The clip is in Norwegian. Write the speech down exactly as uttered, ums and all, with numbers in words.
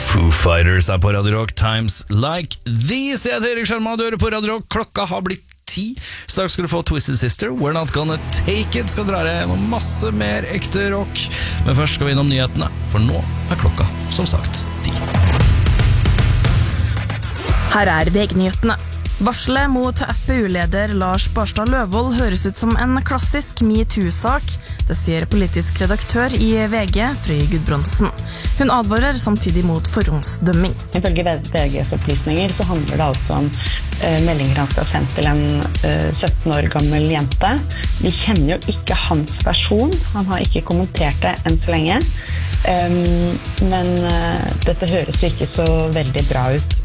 Foo Fighters er på Radio Rock, Times Like These. Jeg heter Erik Sjarma, du hører på Radio Rock. Klokka har blitt ti. Straks skal du få Twisted Sister, We're Not Gonna Take It. Skal dra deg gjennom masse mer ekte rock. Men først skal vi innom nyhetene, for nå er klokka, som sagt, ti. Her er V G-nyhetene. Varselet mot F P U-leder Lars Barstad Løvold høres ut som en klassisk MeToo-sak. Det sier politisk redaktør i V G, Frøy Gudbrandsen. Hun advarer samtidig mot forhåndsdømming. Ifølge V G's opplysninger så handler det altså om eh, meldinger han skal ha sendt til en eh, sytten år gammel jente. Vi kjenner jo ikke hans versjon, han har ikke kommentert det enn så lenge. Um, men uh, dette høres jo ikke så veldig bra ut.